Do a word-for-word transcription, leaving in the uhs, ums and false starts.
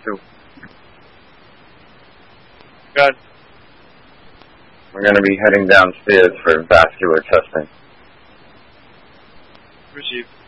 two. Good. We're going to be heading downstairs for vascular testing. Received.